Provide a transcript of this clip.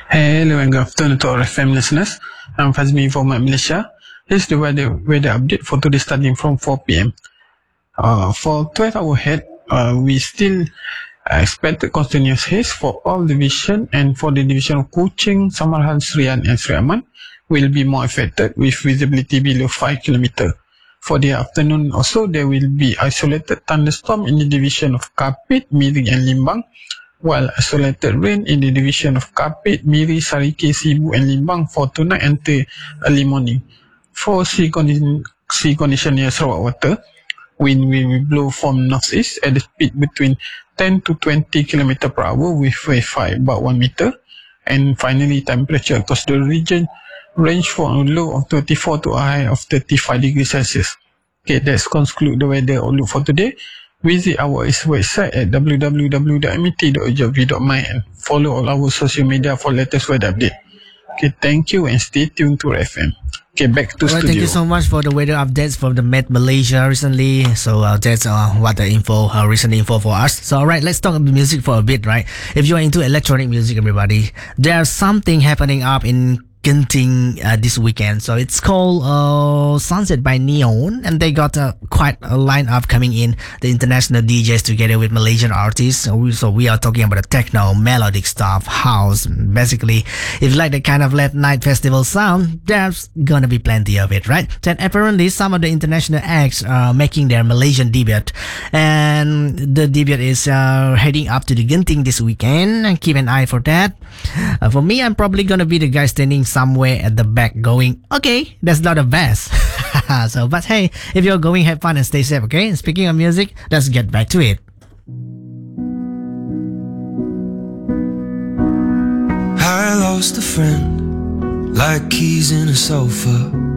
Hello and good afternoon to our FM listeners. I'm Fazmi from Malaysia. Here's the weather update for today starting from 4 p.m. For 12 hour ahead, we still expect continuous haze for all division, and for the division of Kuching, Samarkand, Serian and Seri Aman will be more affected with visibility below 5 km. For the afternoon also, there will be isolated thunderstorm in the division of Kapit, Miri and Limbang, while isolated rain in the division of Kapit, Miri, Sarike, Sibu and Limbang for tonight until early morning. For sea condition near Sarawak water, wind will blow from northeast at a speed between 10 to 20 km per hour with wave height about 1 meter. And finally, temperature across the region range from a low of 24 to a high of 35 degrees Celsius. Okay, that's conclude the weather outlook for today. Visit our website at www.met.gov.my and follow all our social media for latest weather update. Okay, thank you and stay tuned to FM. Okay, back to studio. Thank you so much for the weather updates from the Met Malaysia recently. So that's what the recent info for us. So alright, let's talk about music for a bit, right? If you are into electronic music, everybody, there's something happening up in Genting this weekend. So it's called Sunset by Neon, and they got quite a lineup coming in. The international DJs together with Malaysian artists. So we are talking about the techno, melodic stuff, house. Basically, if you like the kind of late night festival sound, there's gonna be plenty of it, right? Then apparently some of the international acts are making their Malaysian debut, and the debut is heading up to the Genting this weekend. And keep an eye for that. For me, I'm probably gonna be the guy standing somewhere at the back going, okay, that's not the best. So, but hey, if you're going, have fun and stay safe, okay? Speaking of music, let's get back to it. I lost a friend, like keys in a sofa.